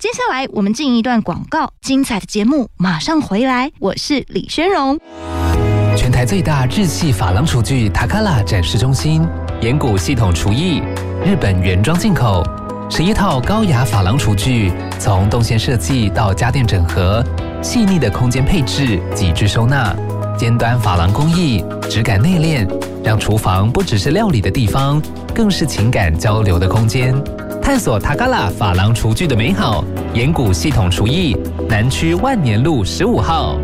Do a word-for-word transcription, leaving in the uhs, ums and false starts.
接下来我们进一段广告，精彩的节目马上回来，我是李宣荣。 全台最大日系珐琅厨具塔卡拉展示中心，岩谷系统厨艺，日本原装进口，十一套高雅珐琅厨具，从动线设计到家电整合，细腻的空间配置，极致收纳，尖端珐琅工艺，质感内敛，让厨房不只是料理的地方，更是情感交流的空间。探索塔卡拉珐琅厨具的美好，岩谷系统厨艺，南区万年路十五号。